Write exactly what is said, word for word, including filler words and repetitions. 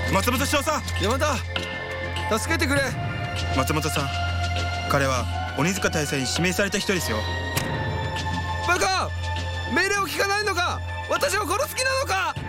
松本翔さん。 山田、助けてくれ。 松本さん、彼は鬼塚大佐に指名された人ですよ。 バカ、命令を聞かないのか。私を殺す気なのか。